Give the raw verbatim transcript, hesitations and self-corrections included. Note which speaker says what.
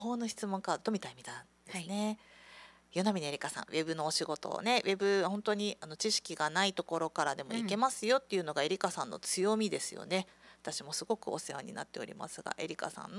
Speaker 1: 法の質問カードみたいみたいで
Speaker 2: はい。
Speaker 1: すね。与那嶺エリカさん、ウェブのお仕事をね、ウェブ本当にあの知識がないところからでもいけ
Speaker 2: うん。
Speaker 1: ますよっていうのがエリカさんの強みですよね。私もすごくお世話になっておりますが、エリカさんの